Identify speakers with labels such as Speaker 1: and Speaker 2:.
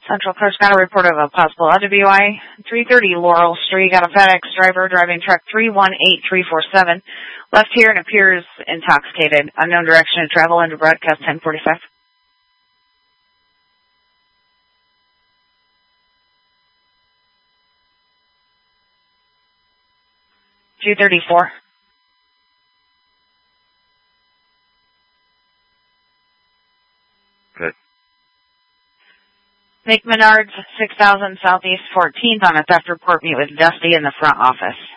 Speaker 1: Central Coast got a report of a possible LWI. 330 Laurel Street got a FedEx driver driving truck 318347. Left here and appears intoxicated. Unknown direction of travel into broadcast 1045. 234.
Speaker 2: Good.
Speaker 1: Make Menards 6000 Southeast 14th on a theft report. Meet with Dusty in the front office.